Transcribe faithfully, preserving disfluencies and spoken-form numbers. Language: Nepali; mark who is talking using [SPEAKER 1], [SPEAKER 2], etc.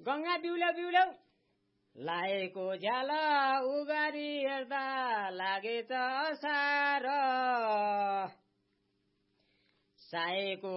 [SPEAKER 1] गंगा बिउलो बिउलो लाएको झ्याल उगारी हेर्दा लागेछ असार साएको